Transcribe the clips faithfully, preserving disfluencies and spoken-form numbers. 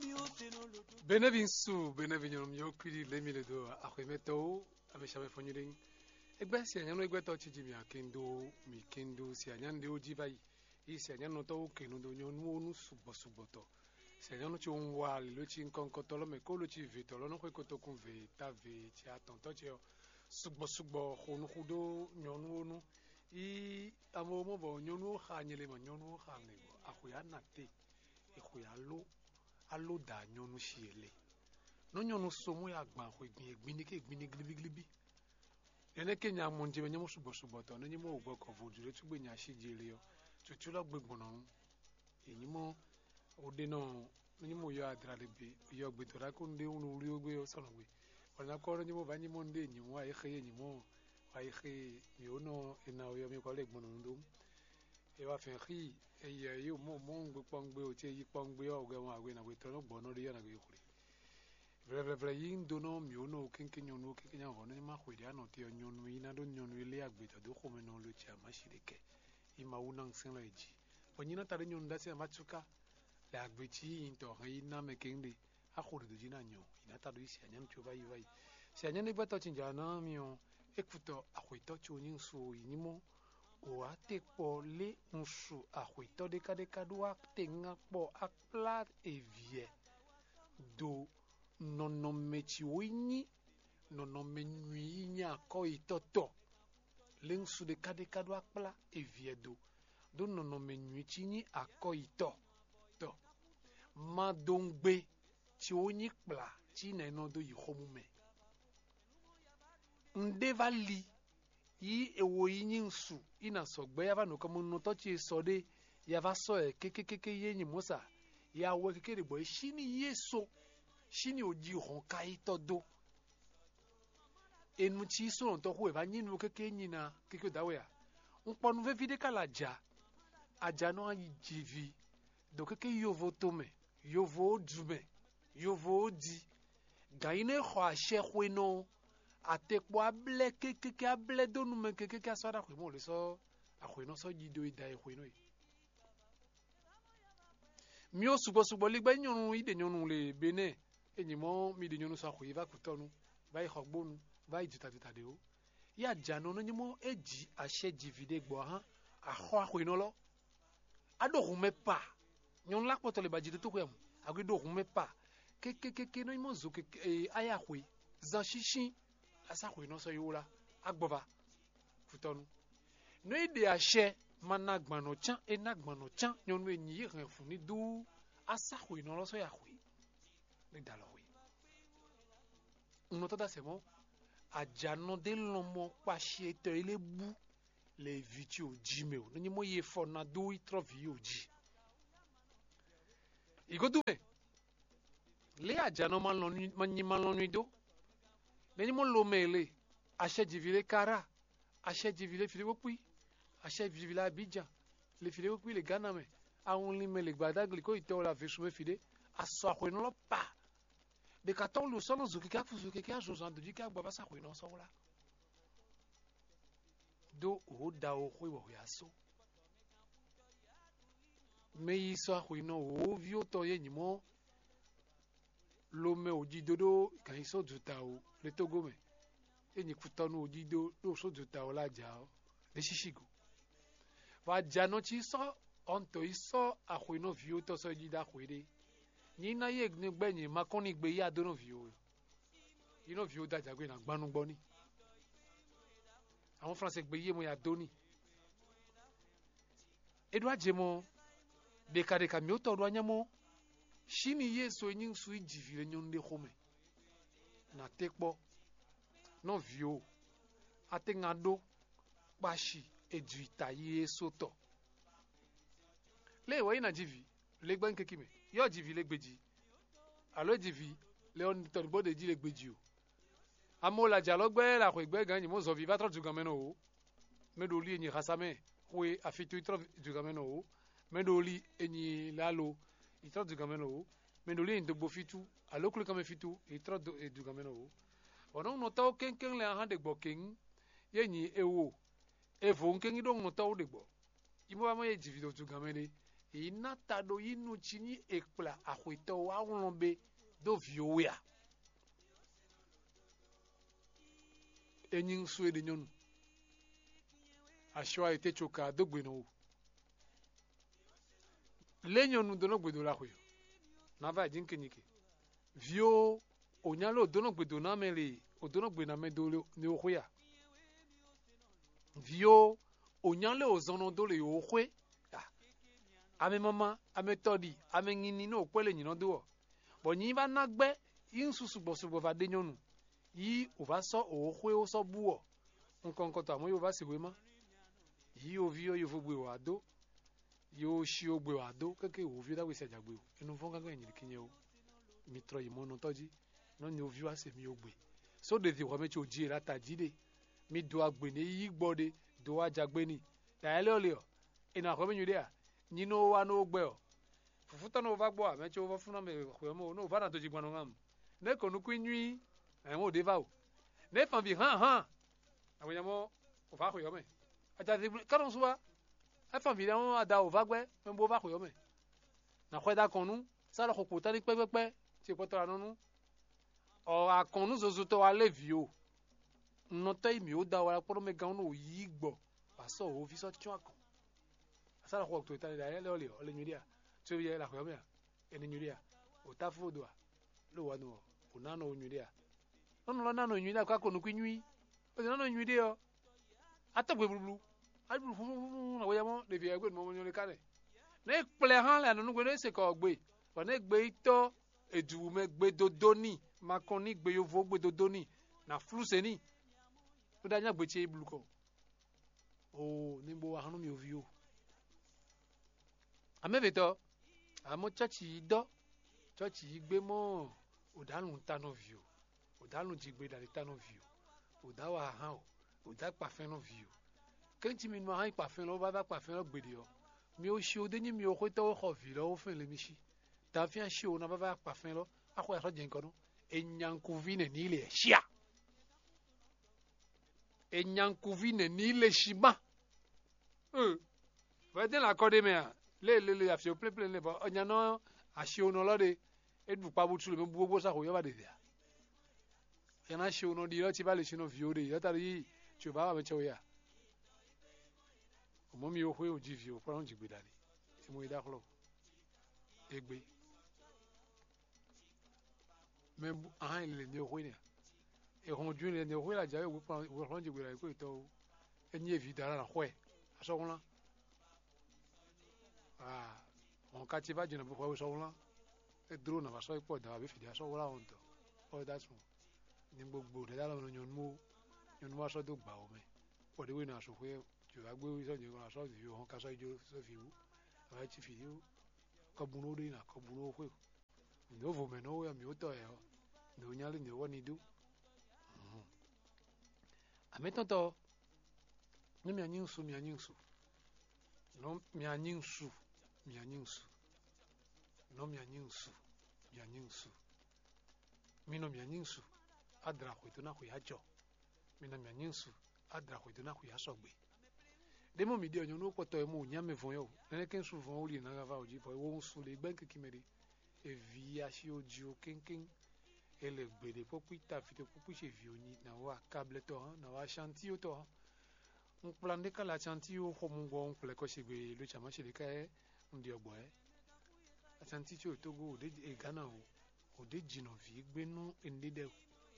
Benevinsu, benevinyo myokwiri lemile do akwemeto ameshame fonyiring. Egbe si anyano egbe to chijimi akendo mi kendo si anyande ojibai. I si anyano to kenu do nyonu onu subo subo to. Si anyano chi onwa lo chi nkonkoto lo me ko lo chi veto lo no kwe koto kun ve ta ve chi atonto chi subo subo khonu khudo nyonu onu. I amo mo bo nyonu khanyele ma nyonu khanyele akhuya nate ikhuya lo alo da nyonu shiele no nyonu somo ya gban ko gbin egbin ni ke gbin ni glibi glibi ene ke nya monje be nyemo subo subo to no nyemo ogbo ko vodu le tugbe nya shijele yo tutu lo gbegbo no enyimo ode no nyemo yo adra le be yo gbe to ra ko nde unu ri ogbe yo sono gbe ona ko ro nyemo ba nyemo nde nyemo ai khe nyemo ai khe mi ono ena yo mi ko le gbon no ndo e wa fen khi e ye yo mo mo ngbe pongbe o che yi pongbe o ge wa we na we to no gbo no ri na ge khuri vre vre vre yin do no mi o no ken ken yo no ken ken ho no ma khuri ano ti onyo no ina do nyo no ile agbe to do khome no lo cha ma shirike I ma una nsen le ji onyina ta nyo nda se ma tsuka le agbe chi into ha ina me kende a khuri do jina nyo ina ta do isi anyan chu vai vai si anyan gba to chinja na mi o ekuto akhwito chu nyin su yinimo o ate po le nsu akhwito de ka de ka do akte nga po akpla evie do nono mechi winyi nono menyi nya ko itoto le nsu de ka de ka do akpla evie do do nono menyi chinyi ako ito to madongbe chi onyi kpla chi na no do yihomume ndevali yi ewo yinyi nsu ina sogbe ya va no komo no to chi so de ya va so e kekekeke yenyi mosa ya we kekere boy shini yeso shini oji hon kai to do enu chi so to ku e va nyinu keke nyina keke dawe ya nponu ve vide kala ja aja no ajivi do keke yovo tome yovo dume yovo di gaine khwa shekwe no atekpo able kekeke able do nume kekeke asara khwe mo le so akhwe no so jido ida e khwe no mi o subo subo le gba nyonu ide nyonu le bene enyimo mi de nyonu so akhwe va kutonu va i khogbonu va i juta juta de o ya jano no nyimo eji ashe jivide gbo han akho akhwe no lo ado hume pa nyon la poto le bajido to kwem agwido hume pa kekeke no imo zo keke aya khwe za shishin asa khwe no so yola agbova futonu no ide ashe mana gbano chan e na gbano chan nyonu enyi ren fun ni du asa khwe no lo so ya khwe le dalo we uno to da semo ajano de lomo pa she to ile bu le viti oji o no nyimo ye fo na do itrovi oji igodume le ajano man lo man man lo nido le nyimo lo mele ashe jivile kara ashe jivile file wopui ashe jivile abidjan le file wopui le Ghana me awon li mele gbadagli ko ito la vesume fide aso akhwe no lo pa de katon lo so no zuki ka fu zuki ka jozan do dika gba sa akhwe no so wala do o da o khwe wo ya so me iso akhwe no o vi o to ye nyimo lo me oji dodo kan iso juta o le Togo me enyi kutonu oji do do so juta o la ja o le shishigo va jano chi so onto iso akhwe no vi o to so ji da khwe de ni na ye ni gbe ni makoni gbe ya do no vi o you know vi o da jagbe na gbanu gbo ni àwọn français gbe ye mo ya do ni edu ajemo de kare ka mi o to do anyamo shini yeso nyin su ijivile nyonde khome na tekpo no vio atengado bashi ejuita yeso to le we na jivi le gban kekime yo jivi le gbeji alo jivi le on to bo de ji le gbeji o amola jalo gbe la khwe gbe gan ni mo zo vi va tro du gameno o me do li ni khasame khwe afitu tro du gameno o me do li eni lalo itro du gameno o me do li ndo bo fitu alo kule kame fitu itro du gameno o ono no taw ken ken le han de gbo ken ye ni ewo evo ken do no taw de gbo imo ba mo ye jivi do du gamene inata do inu chini ekpla ahuito wa wonbe do viowea enyin suede nyonu ashwa ite choka dogbe no lenyonu dono gbedo la huyo na va jinkenike vio onyalo dono gbedo na mele odono gbe na medo ne ohuya vio onyale ozono dole ohwe ame mama ame todi ame ngini no kwele nyino do bo nyi ba nagbe insusu gbosugo va de nyonu yi o va so ohwe o so buo nkan nkan to amo yo va siwe ma yi o vio yo fogbe wa do yo shi ogbe wa do keke o vio da we se jagbe enu fon gangan nyi kinye o mitro yimo no toji no ni o vio ase mi ogbe so de ti wo me cho ji la ta jide mi do agbe ni yi gbode do wa jagbe ni da ele ole o ina ko me nyude a nino wa no gbe o fufuta no va gbo a me cho va funa me ko mo no va na to ji gbanu ngam ne ko nu kwinwi e mo de va o ne fan bi han han àwọn yamo o va ko yo me aja de ka don suba e fan bi àwọn ada o va gbe me bo va ko yo me na ko da konu sa lo ko ko tani pe pe pe ti po to anunu o akonu zozo to wa le vi o no te mi o da wa po me gan no yi gbo pa so o fi so ti akon asala ko to tani da ele ole ole nyudia to ye la ko me eni nyudia o ta fodo a lo wa no o na no nyudia no no na no nyudia ka ko no kwinwi o na no nyudia atagbe bulu abu fu na wo ya mo de bi egbe mo nyole kare ne ple han la no gbe se ko gbe o ne gbe ito edu me gbe dodoni makoni gbe yo vo gbe dodoni na fluse ni o da nya gbe che bulu ko o ni bo wa hanu mi ovi o ameveto amo chachi do chachi gbe mo odalun tano view odalun ji gbe dali tano view odawa han o oda pa fen no view kenti mi ma han pa fen lo ba ba pa fen lo gbede o mi o shi o de ni mi o ko to ho vi lo o fen le mi shi ta fi an shi o na ba ba pa fen lo akwa so je nkan no enyankuvine ni ile shia enyankuvine ni ile shima eh va de la code me le le le afio ple ple le ba onya no asio no lode edu pa butu le bu bo sa ko yo ba de dia yana asio no di lo ti ba le sino vio de yo ta ri ti o ba ba me che o ya o mo mi o hwe o ji vio pa on ji gbe dali ti mo ida klo egbe me ahan le ni o hwe ni e hon ju le ni o hwe la ja we pa o hon ji gbe dali ko to enyi evidara na hwe aso won la ah on ka ti ba jina bu ko so won e dro na ba so ipo da be fidi aso wala on to o that's mo ni gbogbo de da lo nyon mo nyon mo so do gba o me o de we na so fe ju agbe wi so je ko so di o ka so ijo so fi wu aba ti fi wu ko bunu de na ko bunu o fe no vo me no ya mi o to e o no nyale ni o ni du ametonto ni mi anyin su mi anyin su no mi anyin su mi anyin su no mi anyin su mi anyin su mi no mi anyin su adra ko to na ko ya jo mi no mi anyin su adra ko to na ko ya sogbe de mo mi de onyo no poto e mo nya me von yo nene ken su von ori na ga va oji bo wo su le gben ke kimere e vi ashi oji o kenken ele gbede popita fite popu che vi oni na wa câble to na wa chantier o to un plan de kala chantier o ho mu go un ple ko chegbe lo chama che de ka e ndi ogbo e chantier che o Togo o de e Ghana o o de jino vi gbe nu ende de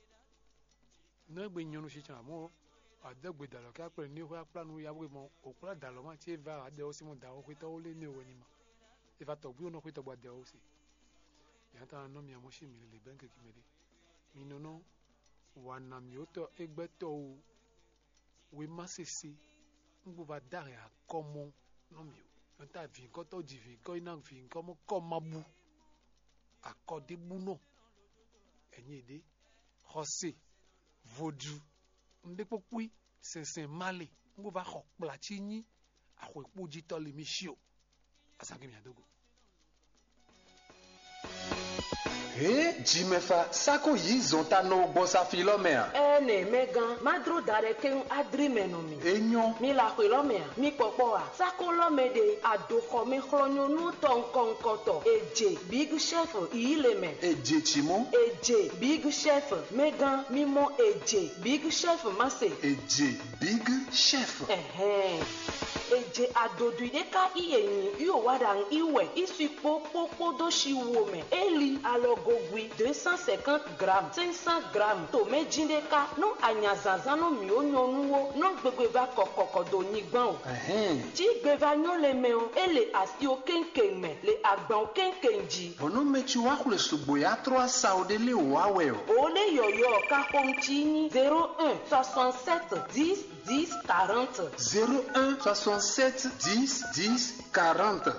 na gbe nyonu che chama mo adagbe dalo ka pe ni ho plan o ya we mo o kula dalo ma che va ade o si mo da o ko to o le ni o ni ma e va to bi o no ko to gba de o si yata no mi amoshi mi le bank ki mede mi no no wana mi oto egbe to o we masisi ngbo ba dare a komo no mi o nta vi nko to ji vi nko ina vi nko mo ko mabu akode bu no enye de hose vodu nde popui sensen male ngbo ba ho plachi yin aho epo ji to le mi shi o asake mi adogo He, Jimefa, sako yi zonta no bosa filomea. Eh, ne, megan, madro dare ken adri menomi. Enyo. Mi la filomea, mi popoa. Sako lome de adoko me chlonyo no ton konkoto. Eje, big chef, ileme. Eje chimo. Eje, big chef, megan, mimo eje, big chef mase. Eje, big chef. Eh, eje adoduide ka iyenyi iyo wadang iwe isi po po po do shi wome eli alogogwi deux cent cinquante grammes cinq cents grammes to mejinde ka no anyazaza no mi onyonuwo no gbegbe kokoko do nyigban o Eh. ti gbeva nyo le me o ele asi o kenken me le agban o kenkenji Bono mechi wa kule subo ya trois saudele wawe o. o le yoyo ka konti ni zéro un soixante-sept dix dix quarante zéro un soixante-sept dix dix quarante.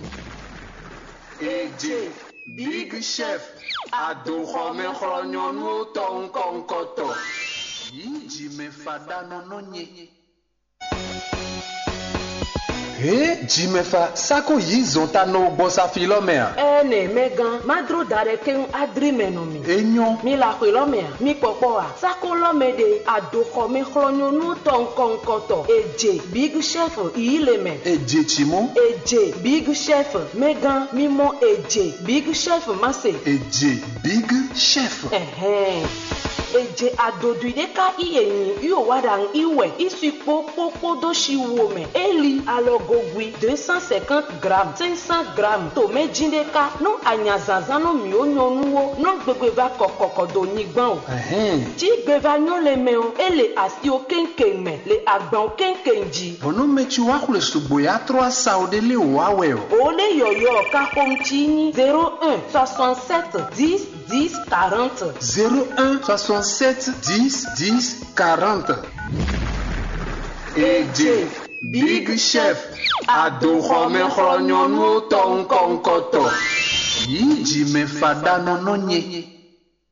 Eje, big chef. Adoko me chlonyo no ton konkoto. Yi Jimefa dano no nye. He, Jimefa, sako yi zonta no bosa filomea. Eh, ne, megan, madro dare ken adri menomi. Enyo. Mi la filomea, mi popoa. Sako lome de adoko me chlonyo no ton konkoto. Eje, big chef, ileme. Eje chimo. Eje, big chef, megan, mimo eje, big chef mase. Eje, big chef. Eh, eje adoduide ka iyenyi iyo wadang iwe isi po po po do shi wome eli alogogwi deux cent cinquante grammes cinq cents grammes to mejinde ka no anyazaza no mi onyonuwo no gbegbe kokoko do nyigban o Eh. ti gbeva nyo le me o ele asi o kenken me le agban o kenkenji Bono mechi wa kule subo ya trois saudele wawe o. o le yoyo ka konti ni zéro un soixante-sept dix dix quarante zéro un soixante-sept dix dix quarante. Eje, big chef. Adoko me chlonyo no ton konkoto. Yi Jimefa dano no nye.